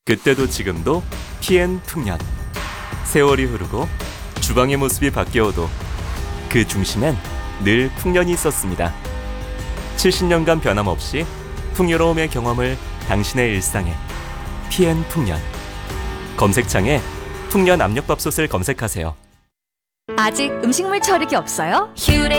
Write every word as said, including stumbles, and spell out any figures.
그때도 지금도 피엔 풍년. 세월이 흐르고 주방의 모습이 바뀌어도 그 중심엔 늘 풍년이 있었습니다. 칠십 년간 변함없이 풍요로움의 경험을 당신의 일상에. 피엔 풍년. 검색창에 풍년 압력밥솥을 검색하세요. 아직 음식물 처리기 없어요?